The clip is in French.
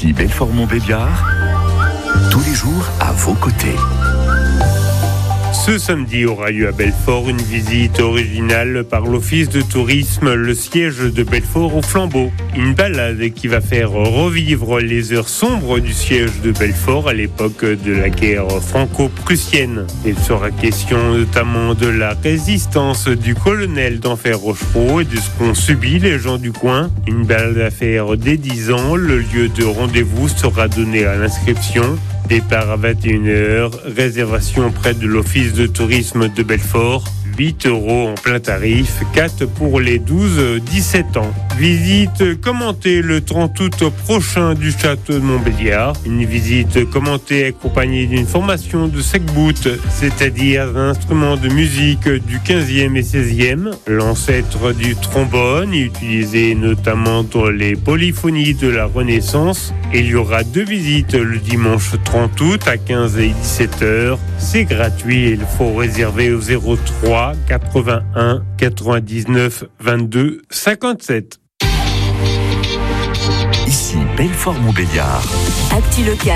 Ici Belfort-Montbéliard, tous les jours à vos côtés. Ce samedi aura lieu à Belfort une visite originale par l'Office de tourisme, le siège de Belfort au Flambeau. Une balade qui va faire revivre les heures sombres du siège de Belfort à l'époque de la guerre franco-prussienne. Il sera question notamment de la résistance du colonel d'Enfer Rochereau et de ce qu'ont subi les gens du coin. Une balade à faire dès 10 ans. Le lieu de rendez-vous sera donné à l'inscription. Départ à 21h, réservation près de l'Office de tourisme de Belfort. 8 € en plein tarif, 4 pour les 12-17 ans. Visite commentée le 30 août prochain du château de Montbéliard. Une visite commentée accompagnée d'une formation de secbout, c'est-à-dire d'un instrument de musique du 15e et 16e, l'ancêtre du trombone, utilisé notamment dans les polyphonies de la Renaissance. Et il y aura 2 visites le dimanche 30 août à 15 et 17h. C'est gratuit et il faut réserver au 03 81 99 22 57. Ici Belfort-Montbéliard. Actu local.